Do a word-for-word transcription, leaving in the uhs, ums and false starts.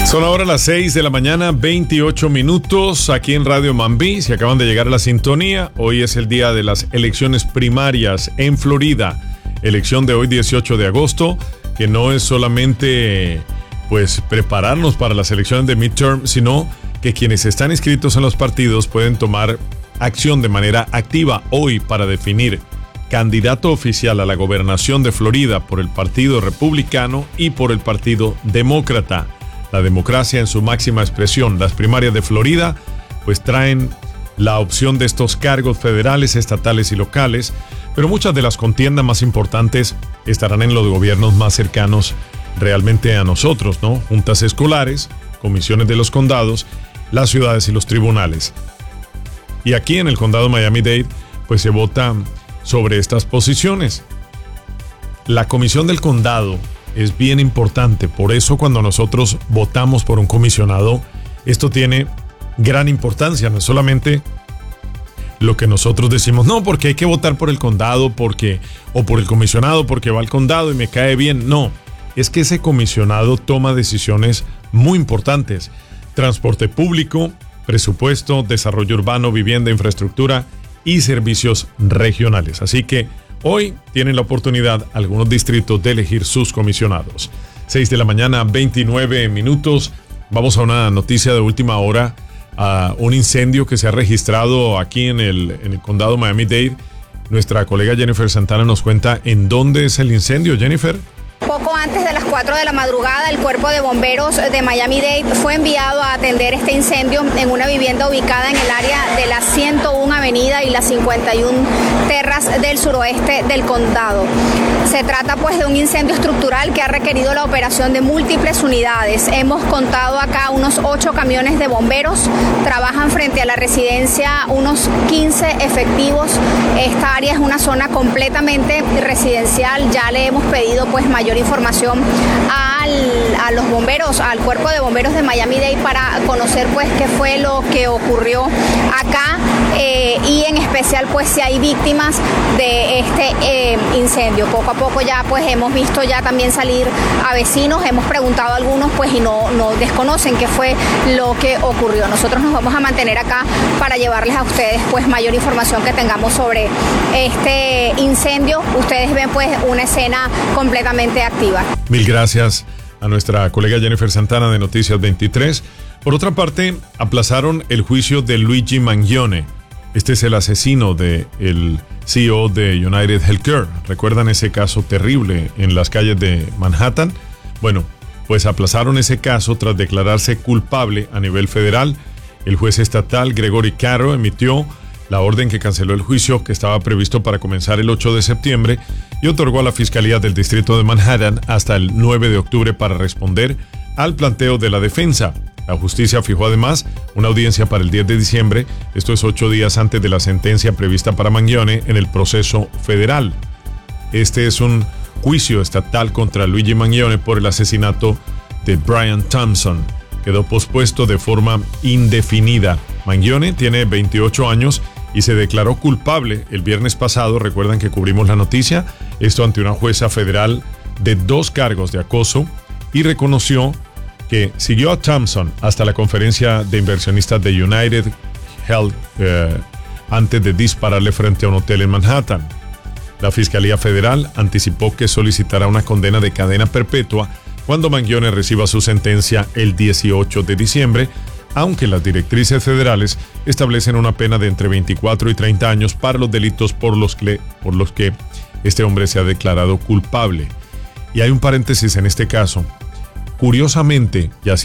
Son ahora las seis de la mañana, veintiocho minutos, aquí en Radio Mambí. Si acaban de llegar a la sintonía, hoy es el día de las elecciones primarias en Florida. Elección de hoy, dieciocho de agosto, que no es solamente pues prepararnos para las elecciones de midterm, sino que quienes están inscritos en los partidos pueden tomar acción de manera activa hoy para definir candidato oficial a la gobernación de Florida por el Partido Republicano y por el Partido Demócrata. La democracia en su máxima expresión. Las primarias de Florida pues traen la opción de estos cargos federales, estatales y locales, pero muchas de las contiendas más importantes estarán en los gobiernos más cercanos realmente a nosotros, ¿no? Juntas escolares, comisiones de los condados, las ciudades y los tribunales. Y aquí en el condado de Miami-Dade pues se vota sobre estas posiciones. La comisión del condado es bien importante, por eso cuando nosotros votamos por un comisionado, esto tiene gran importancia, no es solamente lo que nosotros decimos, no, porque hay que votar por el condado, porque o por el comisionado, porque va al condado y me cae bien, no, es que ese comisionado toma decisiones muy importantes, transporte público, presupuesto, desarrollo urbano, vivienda, infraestructura y servicios regionales, así que hoy tienen la oportunidad algunos distritos de elegir sus comisionados. seis de la mañana, veintinueve minutos. Vamos a una noticia de última hora. A un incendio que se ha registrado aquí en el, en el condado Miami-Dade. Nuestra colega Jennifer Santana nos cuenta en dónde es el incendio, Jennifer. Poco antes de las cuatro de la madrugada, el cuerpo de bomberos de Miami-Dade fue enviado a atender este incendio en una vivienda ubicada en el área de la ciento una Avenida y la cincuenta y una Terras del suroeste del condado. Se trata pues de un incendio estructural que ha requerido la operación de múltiples unidades. Hemos contado acá unos ocho camiones de bomberos, trabajan frente a la residencia unos quince efectivos. Esta área es una zona completamente residencial, ya le hemos pedido pues mayor información al, a los bomberos, al cuerpo de bomberos de Miami-Dade para conocer pues qué fue lo que ocurrió acá eh, y en especial pues si hay víctimas de este eh, incendio. Poco a poco ya pues hemos visto ya también salir a vecinos, hemos preguntado a algunos pues y no, no desconocen qué fue lo que ocurrió. Nosotros nos vamos a mantener acá para llevarles a ustedes pues mayor información que tengamos sobre este incendio. Ustedes ven pues una escena completamente activa. Mil gracias a nuestra colega Jennifer Santana de Noticias veintitrés. Por otra parte, aplazaron el juicio de Luigi Mangione. Este es el asesino del C E O de United Healthcare. ¿Recuerdan ese caso terrible en las calles de Manhattan? Bueno, pues aplazaron ese caso tras declararse culpable a nivel federal. El juez estatal Gregory Caro emitió la orden que canceló el juicio que estaba previsto para comenzar el ocho de septiembre y otorgó a la Fiscalía del Distrito de Manhattan hasta el nueve de octubre para responder al planteo de la defensa. La justicia fijó además una audiencia para el diez de diciembre, esto es ocho días antes de la sentencia prevista para Mangione en el proceso federal. Este es un juicio estatal contra Luigi Mangione por el asesinato de Brian Thompson. Quedó pospuesto de forma indefinida. Mangione tiene veintiocho años y se declaró culpable el viernes pasado, recuerdan que cubrimos la noticia, esto ante una jueza federal de dos cargos de acoso y reconoció que siguió a Thompson hasta la conferencia de inversionistas de United Health eh, antes de dispararle frente a un hotel en Manhattan. La Fiscalía Federal anticipó que solicitará una condena de cadena perpetua cuando Mangione reciba su sentencia el dieciocho de diciembre, aunque las directrices federales establecen una pena de entre veinticuatro y treinta años para los delitos por los que, por los que este hombre se ha declarado culpable. Y hay un paréntesis en este caso. Curiosamente, y así